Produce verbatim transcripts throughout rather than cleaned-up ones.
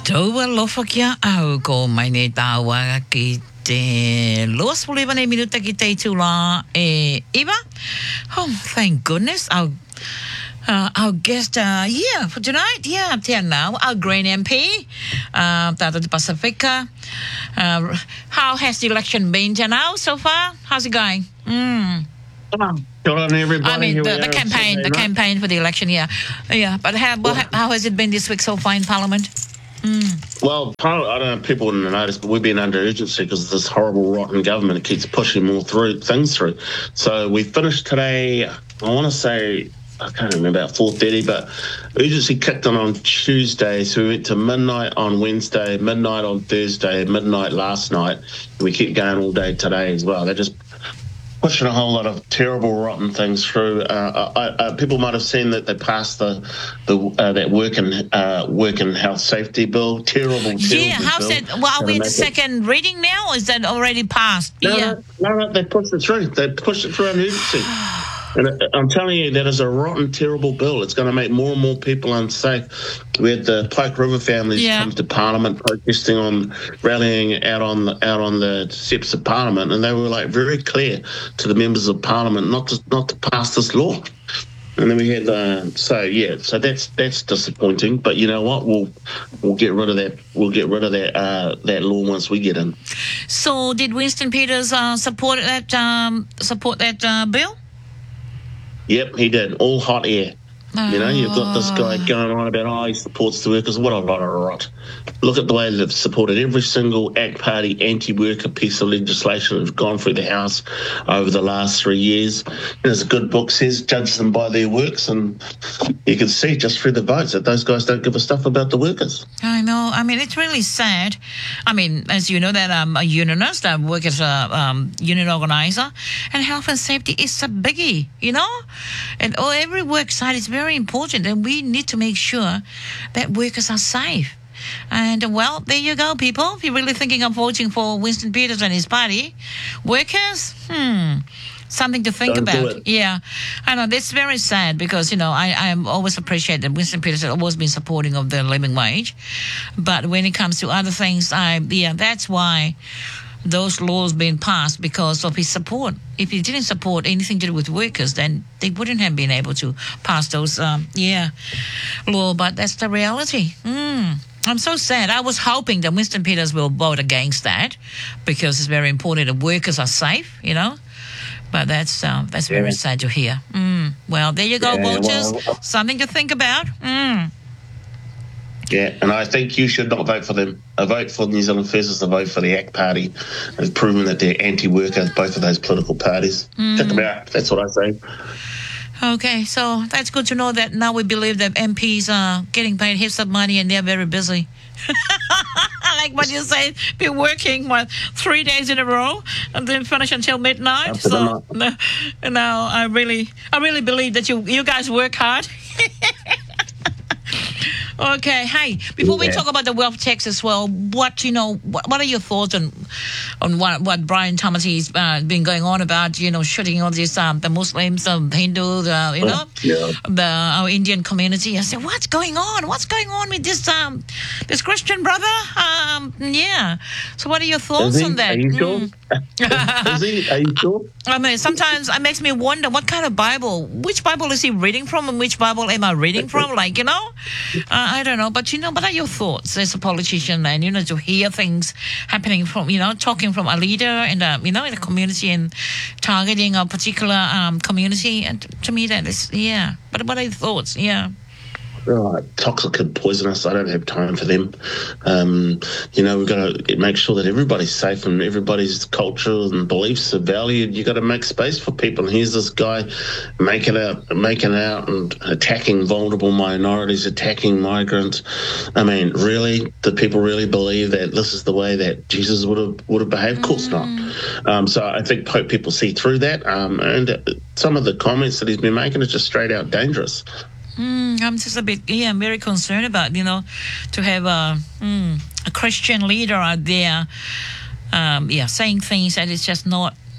Taua lofa kia au ko mai nei tawa ki te loas puliwa nei minuta ki te tula e Eva. Oh, thank goodness. Our, uh, our guest, uh, yeah, for tonight, yeah, here now, our Green M P, uh, Tata de Pacifica. Uh, how has the election been to now so far? How's it going? Mm. Good on everybody. I mean, the, the campaign, the campaign for the election, yeah. Yeah, but how, well, how has it been this week so far in Parliament? Mm. Well, I don't know if people wouldn't notice, but we've been under urgency because of this horrible, rotten government. It keeps pushing more through things through. So we finished today, I want to say, I can't remember, about four thirty, but urgency kicked on on Tuesday. So we went to midnight on Wednesday, midnight on Thursday, midnight last night. And we keep going all day today as well. They're just pushing a whole lot of terrible, rotten things through. Uh, I, I, people might have seen that they passed the the uh, that work and uh, work and health safety bill. Terrible, terrible. Yeah, how's bill. that? Well, are we in the second it. reading now, or is that already passed? No, yeah. no, no, no, they pushed it through. They pushed it through an urgency. And I'm telling you, that is a rotten, terrible bill. It's going to make more and more people unsafe. We had the Pike River families yeah. come to Parliament protesting on, rallying out on the, out on the steps of Parliament, and they were like very clear to the members of Parliament not to not to pass this law. And then we had uh, so yeah, so that's that's disappointing. But you know what? We'll we'll get rid of that. We'll get rid of that uh, that law once we get in. So did Winston Peters uh, support that um, support that uh, bill? Yep, he did. All hot air. Oh. You know, you've got this guy going on about, oh, he supports the workers. What a lot of rot. Look at the way they've supported every single A C T Party anti-worker piece of legislation that's gone through the House over the last three years. As a good book says, judge them by their works, and you can see just through the votes that those guys don't give a stuff about the workers. I know. I mean, it's really sad. I mean, as you know, that I'm a unionist. I work as a um, union organizer, and health and safety is a biggie, you know? And oh, every work site is very important, and we need to make sure that workers are safe. And, well, there you go, people. If you're really thinking of voting for Winston Peters and his party, workers, hmm, something to think Don't about. Yeah, I know. That's very sad because, you know, I, I always appreciate that Winston Peters has always been supporting of the living wage. But when it comes to other things, I yeah, that's why those laws being passed, because of his support. If he didn't support anything to do with workers, then they wouldn't have been able to pass those, um, yeah, law. But that's the reality. Mm. I'm so sad. I was hoping that Winston Peters will vote against that because it's very important that workers are safe, you know. But that's uh, that's yeah. very sad to hear. Mm. Well, there you go, yeah, voters. Well, something to think about. Mm. Yeah, and I think you should not vote for them. A vote for New Zealand First is a vote for the A C T Party. It's proven that they're anti-worker, both of those political parties. Mm. Check them out. That's what I say. Okay, so that's good to know that now we believe that M Ps are getting paid heaps of money and they're very busy. Like what you say, be working what three days in a row and then finish until midnight. After so no, now I really, I really believe that you you guys work hard. Okay, hey, before yeah. we talk about the wealth tax as well, what, you know, what, what are your thoughts on on what, what Brian Thomas's uh, been going on about, you know, shooting all these, um, the Muslims, the um, Hindus, uh, you know, yeah. the our Indian community? I said, what's going on? What's going on with this um this Christian brother? Um, yeah. So what are your thoughts on that? Are you sure? Mm. Is he? Are you sure? I mean, sometimes it makes me wonder what kind of Bible, which Bible is he reading from and which Bible am I reading from? Like, you know, uh, I don't know. But, you know, what are your thoughts as a politician and, you know, to hear things happening from, you know, talking from a leader and, uh, you know, in a community and targeting a particular um, community? And to me, that is, yeah. But what are your thoughts? Yeah. Right, toxic and poisonous. I don't have time for them. Um, you know, we've got to make sure that everybody's safe and everybody's culture and beliefs are valued. You've got to make space for people. And here's this guy making out, making out and attacking vulnerable minorities, attacking migrants. I mean, really, do people really believe that this is the way that Jesus would have would have behaved? Of course mm. not. Um, so I think hope people see through that. Um, and some of the comments that he's been making is just straight out dangerous. Mm, I'm just a bit, yeah, I'm very concerned about, you know, to have a, mm, a Christian leader out there, um, yeah, saying things that is just not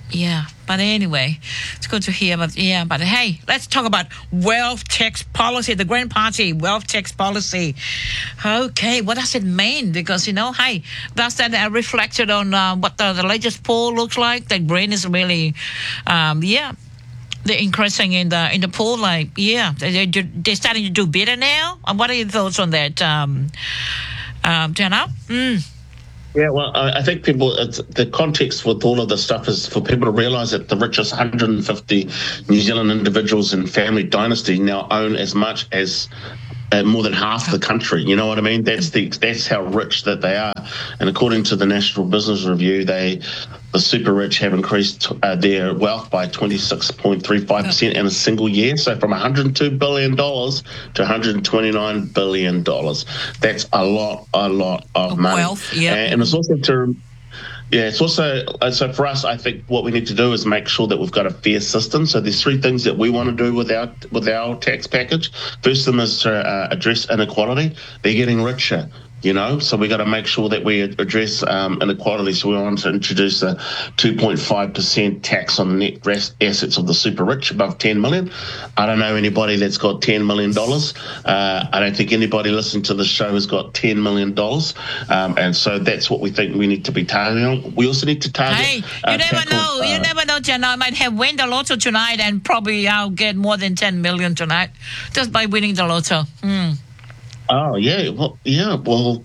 Yeah, but anyway, it's good to hear. But yeah, but hey, let's talk about wealth tax policy, the Green Party wealth tax policy. Okay, what does it mean? Because, you know, hey, does that uh, reflected on uh, what the, the latest poll looks like? That Green is really, um, yeah, they're increasing in the in the poll. Like, yeah, they, they're starting to do better now. And what are your thoughts on that, um, um, Jenna? Mm. Yeah, well, I think people, it's, the context with all of this stuff is for people to realise that the richest one hundred fifty New Zealand individuals and family dynasty now own as much as uh, more than half the country. You know what I mean? That's the that's how rich that they are. And according to the National Business Review, they the super rich have increased uh, their wealth by twenty-six point three five percent in a single year. So from one hundred two billion dollars to one hundred twenty-nine billion dollars. That's a lot, a lot of money. Wealth, yeah. And, and it's also to... Yeah, it's also, so for us, I think what we need to do is make sure that we've got a fair system. So there's three things that we want to do with our, with our tax package. First of them is to uh, address inequality. They're getting richer. You know, so we got to make sure that we address um, inequality. So we want to introduce a two point five percent tax on the net assets of the super rich above ten million. I don't know anybody that's got ten million dollars. Uh, I don't think anybody listening to the show has got ten million dollars. Um, and so that's what we think we need to be targeting on. We also need to target... Hey, you uh, never tackle, know. Uh, you never know, Jenna. I might have win the lotto tonight and probably I'll get more than ten million tonight just by winning the lotto. Mm. Oh, yeah. Well, yeah, well,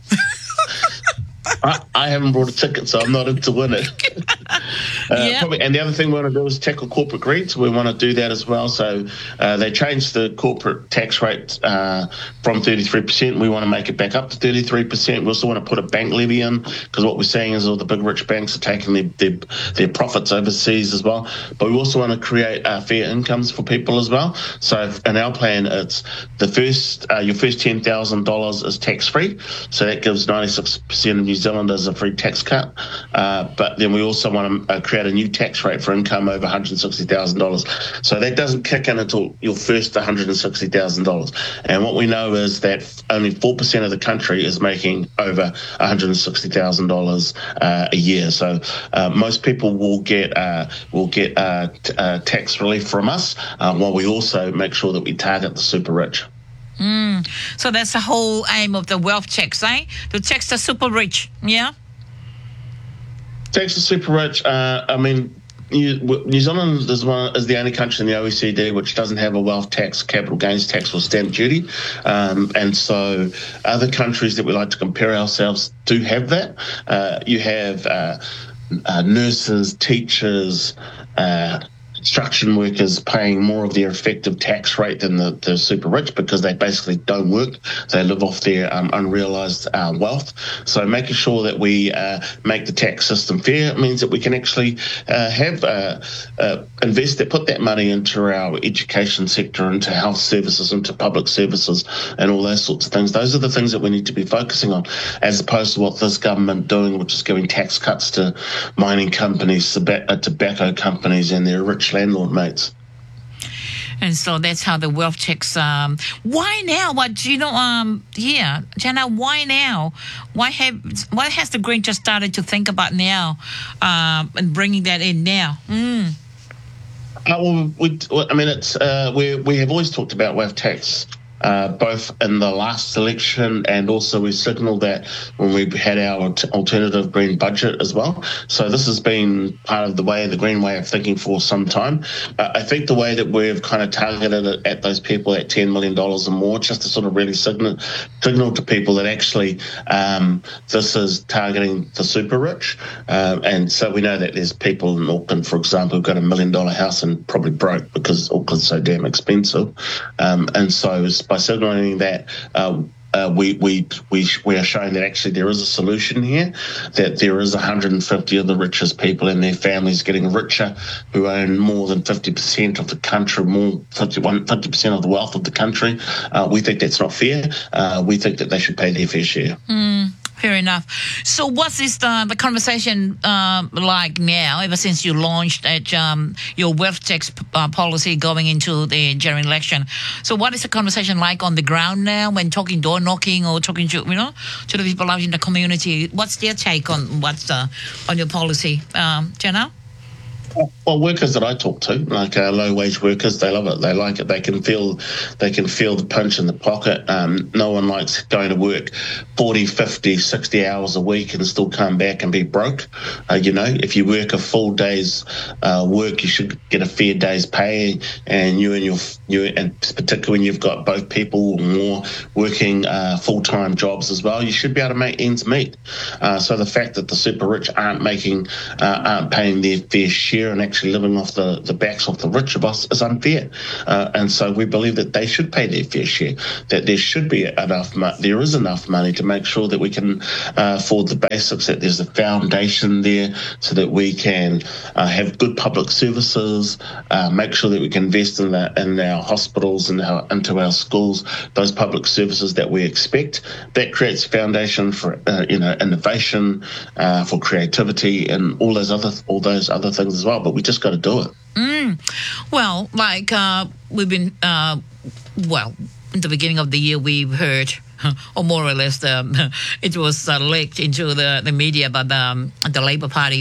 I, I haven't brought a ticket, so I'm not in to win it. uh, yeah. probably, and the other thing we want to do is tackle corporate greed, so we want to do that as well. So uh, they changed the corporate tax rate uh, from thirty-three percent. We want to make it back up to thirty-three percent. We also want to put a bank levy in, because what we're seeing is all the big rich banks are taking their, their, their profits overseas as well. But we also want to create uh, fair incomes for people as well. So in our plan, it's the first, uh, your first ten thousand dollars is tax-free. So that gives ninety-six percent of New Zealanders a free tax cut. Uh, but then we also want to uh, create a new tax rate for income over one hundred sixty thousand dollars. So that doesn't kick in until your first one hundred sixty thousand dollars. And what we know is that only four percent of the country is making over one hundred sixty thousand dollars uh, a year. So uh, most people will get uh, will get uh, t- uh, tax relief from us, uh, while we also make sure that we target the super rich. Mm. So that's the whole aim of the wealth tax, eh? To tax the super rich, yeah? Tax the super rich, uh, I mean, New, New Zealand is, one, is the only country in the O E C D which doesn't have a wealth tax, capital gains tax or stamp duty. Um, and so other countries that we like to compare ourselves do have that. Uh, you have uh, uh, nurses, teachers, uh, construction workers paying more of their effective tax rate than the, the super rich, because they basically don't work. They live off their um, unrealised uh, wealth. So making sure that we uh, make the tax system fair means that we can actually uh, have uh, uh, invest that, put that money into our education sector, into health services, into public services, and all those sorts of things. Those are the things that we need to be focusing on, as opposed to what this government doing, which is giving tax cuts to mining companies, tobacco companies, and their rich landlord mates. And so that's how the wealth tax. Um, why now? What do you know? Um, yeah, Jenna. Why now? Why have? Why has the Green just started to think about now, um, and bringing that in now? Mm. Uh, well, we, I mean, it's uh, we we have always talked about wealth tax. Uh, both in the last election, and also we signalled that when we had our t- alternative green budget as well. So this has been part of the way, the green way of thinking for some time. Uh, I think the way that we've kind of targeted it at those people at ten million dollars or more, just to sort of really signal, signal to people that actually um, this is targeting the super rich. Uh, and so we know that there's people in Auckland, for example, who've got a million dollar house and probably broke because Auckland's so damn expensive. Um, and so it's by signalling that uh, uh, we we we we are showing that actually there is a solution here, that there is one hundred fifty of the richest people and their families getting richer, who own more than fifty percent of the country, more fifty-one, fifty percent of the wealth of the country. Uh, we think that's not fair. Uh, we think that they should pay their fair share. Mm. Fair enough. So what is the, the conversation uh, like now, ever since you launched at, um, your wealth tax uh, policy going into the general election? So what is the conversation like on the ground now when talking door knocking or talking to, you know, to the people out in the community? What's their take on what's uh, on your policy? Um, Jenna? Well, workers that I talk to, like uh, low-wage workers, they love it. They like it. They can feel, they can feel the punch in the pocket. Um, no one likes going to work forty, fifty, sixty hours a week and still come back and be broke. Uh, you know, if you work a full day's uh, work, you should get a fair day's pay. And you and your, you, and particularly when you've got both people or more working uh, full-time jobs as well, you should be able to make ends meet. Uh, so the fact that the super rich aren't making, uh, aren't paying their fair share and actually living off the, the backs of the rich of us is unfair. Uh, and so we believe that they should pay their fair share, that there should be enough, mo- there is enough money to make sure that we can uh, afford the basics, that there's a foundation there so that we can uh, have good public services, uh, make sure that we can invest in, the, in our hospitals and our, into our schools, those public services that we expect. That creates a foundation for uh, you know innovation, uh, for creativity, and all those other all those other things as well. But we just got to do it. Mm. Well, like uh, we've been, uh, well, in the beginning of the year, we've heard, or more or less, um, it was uh, leaked into the, the media, but um, the Labour Party